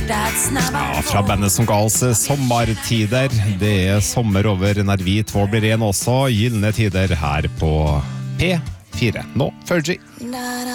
Ja, fra bandet som ga oss sommertider. Det sommer over når vi två blir ren også. Gyllene tider her på P4. Nå, Fergie.